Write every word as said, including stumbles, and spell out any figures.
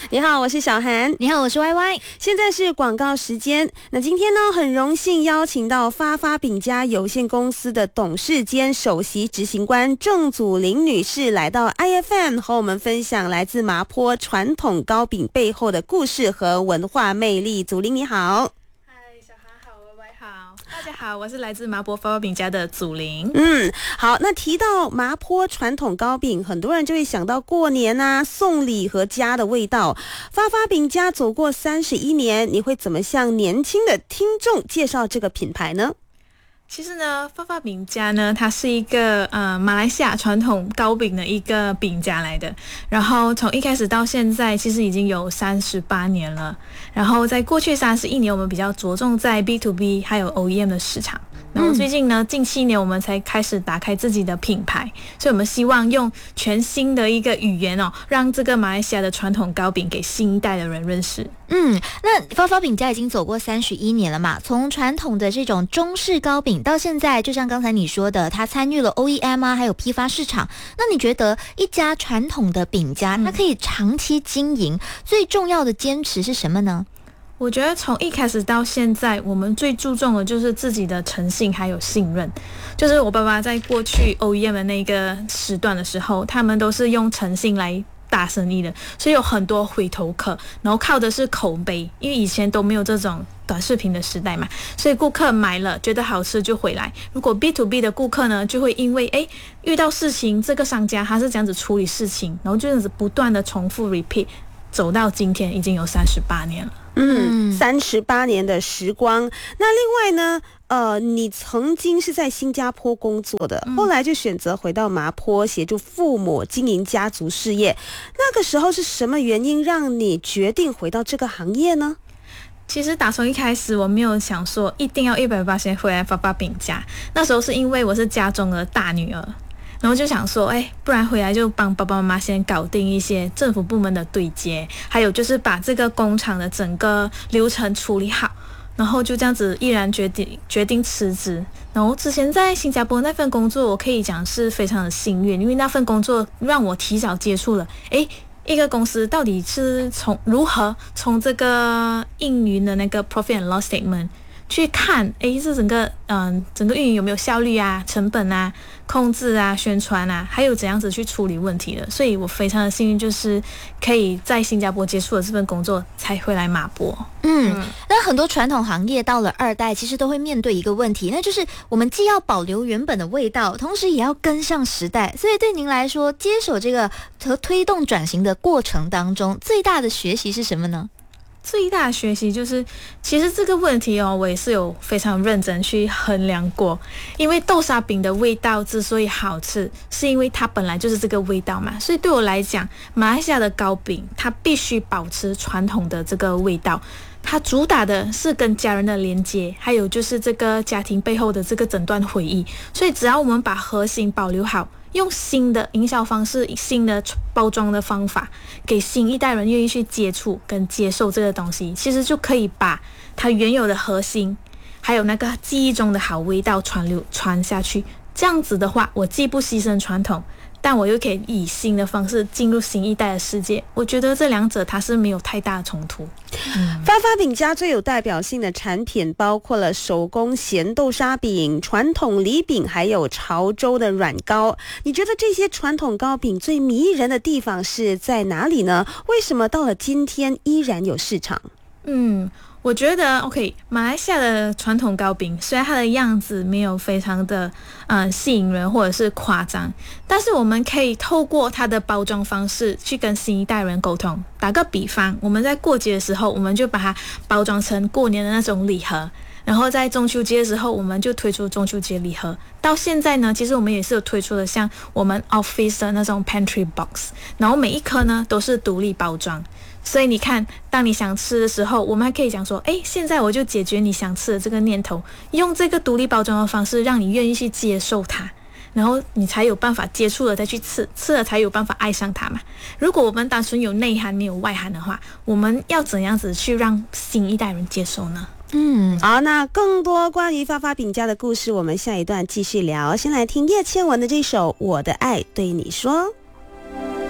你好，我是小涵。 你好，我是 Y Y。 现在是广告时间。那今天呢，很荣幸邀请到发发饼家有限公司的董事兼首席执行官郑祖玲女士来到 I F M 和我们分享来自麻坡传统糕饼背后的故事和文化魅力。祖玲你好。 大家好，我是来自麻坡发发饼家的祖玲。 嗯，好，那提到麻坡传统糕饼，很多人就会想到过年啊、送礼和家的味道。发发饼家走过三十一年，你会怎么向年轻的听众介绍这个品牌呢？ 其实呢，发发饼家呢，它是一个呃马来西亚传统糕饼的一个饼家来的。然后从一开始到现在，其实已经有三十八年了。然后在过去三十一年，我们比较着重在 B to B 还有 O E M 的市场。然后最近呢，近七年我们才开始打开自己的品牌，所以我们希望用全新的一个语言哦，让这个马来西亚的传统糕饼给新一代的人认识。 嗯，那发发饼家已经走过三十一年了嘛，从传统的这种中式糕饼到现在，就像刚才你说的，它参与了 O E M 啊，还有批发市场。那你觉得一家传统的饼家，它可以长期经营，嗯、最重要的坚持是什么呢？ 我觉得从一开始到现在，我们最注重的就是自己的诚信还有信任。就是我爸爸在过去 O E M 的那个时段的时候，他们都是用诚信来大生意的，所以有很多回头客，然后靠的是口碑，因为以前都没有这种短视频的时代嘛，所以顾客买了觉得好吃就回来。如果 B to B 的顾客呢，就会因为诶遇到事情，这个商家他是这样子处理事情，然后就这样子不断的重复 repeat， 走到今天已经有三十八年了。 嗯，三十八年的时光。那另外呢，呃，你曾经是在新加坡工作的，后来就选择回到麻坡协助父母经营家族事业。那个时候是什么原因让你决定回到这个行业呢？ 其实打从一开始我没有想说一定要一百八十回来发发饼家，那时候是因为我是家中的大女儿。然后就想说，哎，不然回来就帮爸爸妈妈先搞定一些政府部门的对接，还有就是把这个工厂的整个流程处理好，然后就这样子毅然决定决定辞职。然后之前在新加坡那份工作，我可以讲是非常的幸运，因为那份工作让我提早接触了，哎，一个公司到底是从如何从这个运营的那个 profit and loss statement。去看，诶，这整个嗯、呃，整个运营有没有效率啊、成本啊、控制啊、宣传啊，还有怎样子去处理问题的。所以我非常的幸运，就是可以在新加坡结束了这份工作，才回来马坡。 嗯，那很多传统行业到了二代，其实都会面对一个问题，那就是我们既要保留原本的味道，同时也要跟上时代。所以对您来说，接手这个和推动转型的过程当中，最大的学习是什么呢？ 最大的学习就是，其实这个问题哦，我也是有非常认真去衡量过。因为豆沙饼的味道之所以好吃，是因为它本来就是这个味道嘛。所以对我来讲，马来西亚的糕饼它必须保持传统的这个味道。它主打的是跟家人的连接，还有就是这个家庭背后的这个整段回忆。所以只要我们把核心保留好，用新的营销方式、新的包装的方法，给新一代人愿意去接触跟接受这个东西，其实就可以把它原有的核心，还有那个记忆中的好味道传流传下去。这样子的话，我既不牺牲传统，但我又可以以新的方式进入新一代的世界。我觉得这两者它是没有太大的冲突。 嗯、发发饼家最有代表性的产品包括了手工咸豆沙饼、传统梨饼，还有潮州的软糕。你觉得这些传统糕饼最迷人的地方是在哪里呢？为什么到了今天依然有市场？ 嗯。我觉得 OK， 马来西亚的传统糕饼虽然它的样子没有非常的嗯吸引人或者是夸张，但是我们可以透过它的包装方式去跟新一代人沟通。打个比方，我们在过节的时候，我们就把它包装成过年的那种礼盒，然后在中秋节的时候，我们就推出中秋节礼盒。到现在呢，其实我们也是有推出的像我们 office 的那种 pantry box， 然后每一颗呢都是独立包装。所以你看，当你想吃的时候，我们还可以讲说，诶，现在我就解决你想吃的这个念头，用这个独立包装的方式，让你愿意去接受它，然后你才有办法接触了再去吃，吃了才有办法爱上它嘛。如果我们单纯有内涵没有外涵的话，我们要怎样子去让新一代人接受呢？ 嗯，好，那更多关于发发饼家的故事，我们下一段继续聊。先来听叶倩文的这首《我的爱对你说》。